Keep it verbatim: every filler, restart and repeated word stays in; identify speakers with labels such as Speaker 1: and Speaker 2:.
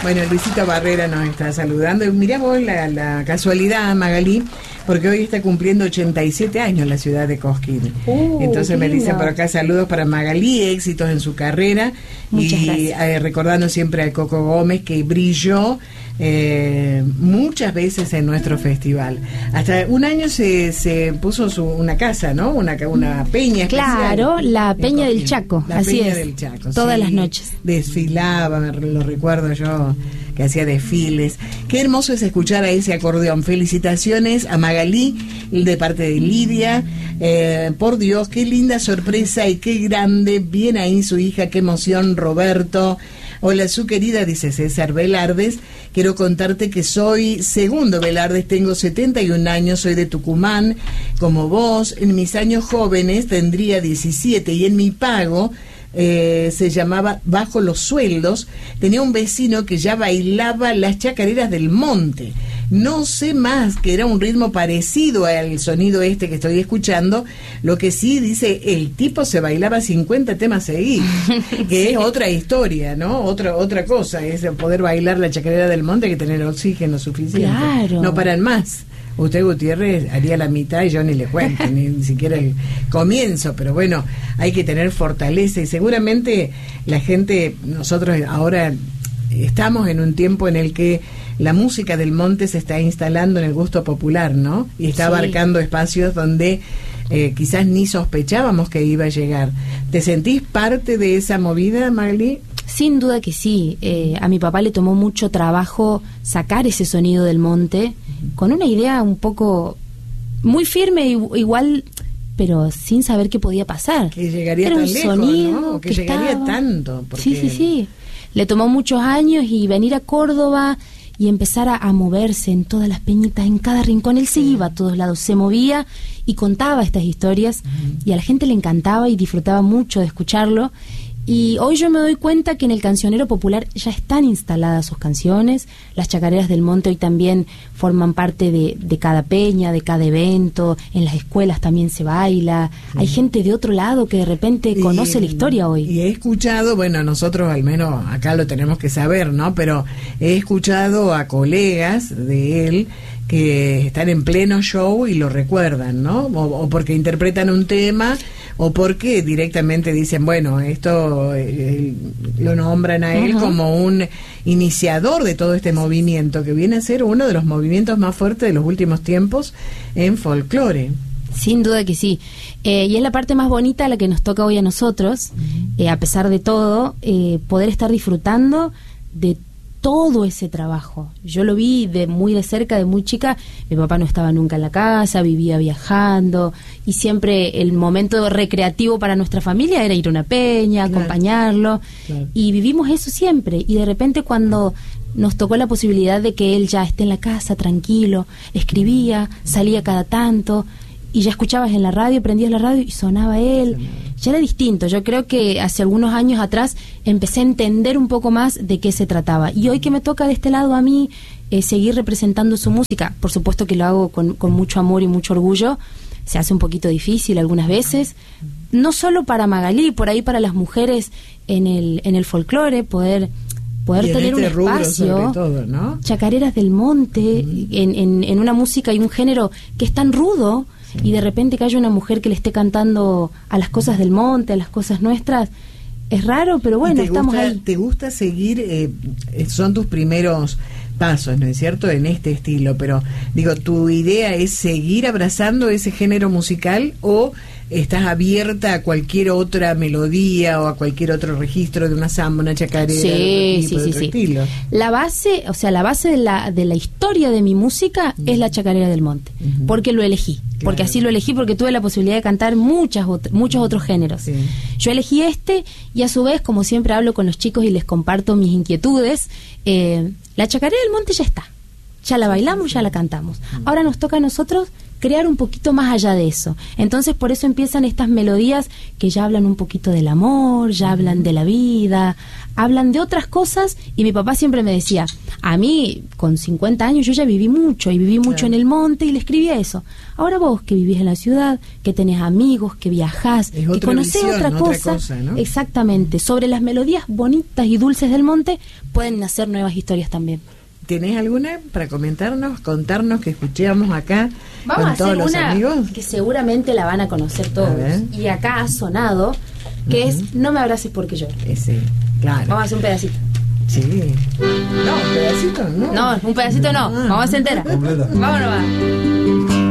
Speaker 1: Bueno, Luisito Barrera nos está saludando. Y mirá vos la, la casualidad, Magalí, porque hoy está cumpliendo ochenta y siete años la ciudad de Cosquín. Uh, Entonces me dicen por acá saludos para Magalí, éxitos en su carrera. Muchas y eh, recordando siempre al Coco Gómez, que brilló eh, muchas veces en nuestro festival. Hasta un año se, se puso su, una casa, ¿no? Una, una peña especial.
Speaker 2: Claro, la Peña del Chaco.
Speaker 1: La
Speaker 2: así
Speaker 1: Peña
Speaker 2: es.
Speaker 1: del Chaco.
Speaker 2: Todas
Speaker 1: sí,
Speaker 2: las noches.
Speaker 1: Desfilaba, me lo recuerdo yo, que hacía desfiles. Qué hermoso es escuchar a ese acordeón. Felicitaciones a Magalí, de parte de Lidia. Eh, por Dios, qué linda sorpresa y qué grande. Bien ahí su hija, qué emoción, Roberto. Hola, su querida, dice César Velardes. Quiero contarte que soy segundo Velardes, tengo setenta y un años, soy de Tucumán, como vos. En mis años jóvenes tendría diecisiete y en mi pago Eh, se llamaba Bajo los Sueldos, tenía un vecino que ya bailaba las chacareras del monte. No sé más, que era un ritmo parecido al sonido este que estoy escuchando. Lo que sí dice, el tipo se bailaba cincuenta temas seguidos, que sí. Es otra historia, ¿no? Otra, otra cosa, es poder bailar la chacarera del monte, hay que tener oxígeno suficiente.
Speaker 2: Claro.
Speaker 1: No paran más. Usted, Gutiérrez, haría la mitad y yo ni le cuento, ni, ni siquiera el comienzo, pero bueno, hay que tener fortaleza y seguramente la gente, nosotros ahora estamos en un tiempo en el que la música del monte se está instalando en el gusto popular, ¿no? Y está sí. abarcando espacios donde eh, quizás ni sospechábamos que iba a llegar. ¿Te sentís parte de esa movida, Magalí?
Speaker 2: Sin duda que sí. Eh, a mi papá le tomó mucho trabajo sacar ese sonido del monte, con una idea un poco muy firme, igual, pero sin saber qué podía pasar.
Speaker 1: Que llegaría
Speaker 2: Era
Speaker 1: tan
Speaker 2: un
Speaker 1: lejos,
Speaker 2: sonido
Speaker 1: ¿no? Que,
Speaker 2: que
Speaker 1: llegaría
Speaker 2: estaba...
Speaker 1: tanto. Porque...
Speaker 2: Sí, sí, sí. Le tomó muchos años y venir a Córdoba y empezar a, a moverse en todas las peñitas, en cada rincón. Él se iba a todos lados, se movía y contaba estas historias uh-huh. y a la gente le encantaba y disfrutaba mucho de escucharlo. Y hoy yo me doy cuenta que en el cancionero popular ya están instaladas sus canciones. Las chacareras del monte hoy también forman parte de, de cada peña, de cada evento. En las escuelas también se baila. Sí. Hay gente de otro lado que de repente y, conoce la historia hoy.
Speaker 1: Y he escuchado, bueno, nosotros al menos acá lo tenemos que saber, ¿no? Pero he escuchado a colegas de él que están en pleno show y lo recuerdan, ¿no? O, o porque interpretan un tema, o porque directamente dicen, bueno, esto eh, lo nombran a él uh-huh. como un iniciador de todo este movimiento, que viene a ser uno de los movimientos más fuertes de los últimos tiempos en folclore.
Speaker 2: Sin duda que sí. Eh, y es la parte más bonita la que nos toca hoy a nosotros, uh-huh. eh, a pesar de todo, eh, poder estar disfrutando de todo ese trabajo. Yo lo vi de muy de cerca, de muy chica. Mi papá no estaba nunca en la casa, vivía viajando y siempre el momento recreativo para nuestra familia era ir a una peña, claro. acompañarlo claro. y vivimos eso siempre. Y de repente cuando nos tocó la posibilidad de que él ya esté en la casa tranquilo, escribía, salía cada tanto y ya escuchabas en la radio, prendías la radio y sonaba él. Ya era distinto. Yo creo que hace algunos años atrás empecé a entender un poco más de qué se trataba. Y hoy que me toca de este lado a mí eh, seguir representando su música, por supuesto que lo hago con, con mucho amor y mucho orgullo, se hace un poquito difícil algunas veces, no solo para Magalí, por ahí para las mujeres en el, en el folclore, poder... poder tener este un espacio,
Speaker 1: todo, ¿no?
Speaker 2: Chacareras del monte, uh-huh. en, en, en una música y un género que es tan rudo, sí. y de repente que haya una mujer que le esté cantando a las cosas del monte, a las cosas nuestras, es raro, pero bueno, estamos
Speaker 1: gusta,
Speaker 2: ahí.
Speaker 1: ¿Te gusta seguir, eh, son tus primeros pasos, ¿no es cierto?, en este estilo, pero digo, ¿tu idea es seguir abrazando ese género musical o estás abierta a cualquier otra melodía o a cualquier otro registro de una samba, una chacarera,
Speaker 2: sí,
Speaker 1: de otro tipo,
Speaker 2: sí,
Speaker 1: de
Speaker 2: sí,
Speaker 1: otro
Speaker 2: sí.
Speaker 1: estilo?
Speaker 2: La base, o sea, la base de la de la historia de mi música uh-huh. es la chacarera del monte, uh-huh. porque lo elegí, claro. porque así lo elegí, porque tuve la posibilidad de cantar muchas ot- muchos uh-huh. otros géneros. Sí. Yo elegí este y a su vez, como siempre hablo con los chicos y les comparto mis inquietudes, eh, la chacarera del monte ya está. Ya la bailamos, ya la cantamos. Ahora nos toca a nosotros crear un poquito más allá de eso. Entonces por eso empiezan estas melodías que ya hablan un poquito del amor, ya hablan de la vida, hablan de otras cosas. Y mi papá siempre me decía, a mí con cincuenta años yo ya viví mucho y viví mucho, claro, en el monte, y le escribía eso. Ahora vos que vivís en la ciudad, que tenés amigos, que viajás, que conocés visión, otra cosa, otra cosa, ¿no? Exactamente, sobre las melodías bonitas y dulces del monte pueden nacer nuevas historias también.
Speaker 1: ¿Tenés alguna para comentarnos, contarnos, que escuchemos acá?
Speaker 2: Vamos
Speaker 1: con
Speaker 2: a hacer
Speaker 1: todos los
Speaker 2: una
Speaker 1: amigos,
Speaker 2: que seguramente la van a conocer todos. A y acá ha sonado, que uh-huh. es No me abraces porque lloro.
Speaker 1: Sí, claro.
Speaker 2: Vamos a hacer un pedacito.
Speaker 1: Sí. No, un pedacito no.
Speaker 2: No, un pedacito no. Ah. Vamos a hacer entera. Vámonos, va.